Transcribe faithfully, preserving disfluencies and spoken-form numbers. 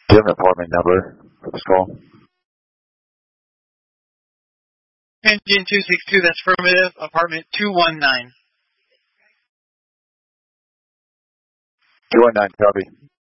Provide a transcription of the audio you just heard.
Do you have an apartment number for this call? Engine two six two, that's affirmative. Apartment two one nine. two one nine, copy.